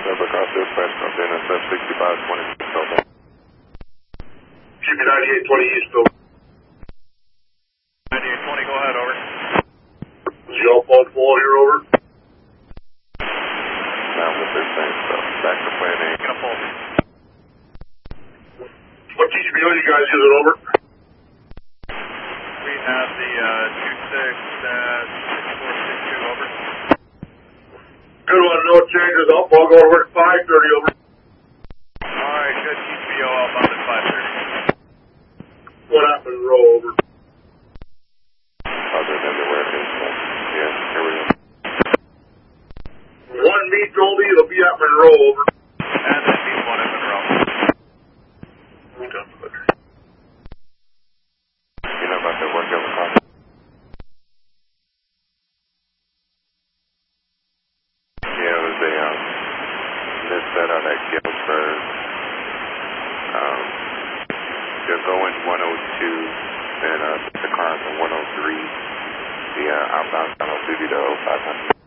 Number across dispatch comes in at 6526 over. Keep me 9820 east, over. 9820, go ahead, over. Is y'all phone full here, over? Now with this thing, so back to plan A. Get a pull. What TCBO you guys using, over? We have the 266462, over. Good one, no changes. I'll go to work 5:30, over. Alright, good. TCBO outbound at 5:30. What happened, roll, over? Other than the where it is, yeah, here we go. One meet told me it'll be at Monroe, over. And then meet one in Monroe. Okay. You know about the work of the car? Yeah, it was a misset out at Gilbert. You're going 102, and the car's on 103. The outbound channel 50 to 0500.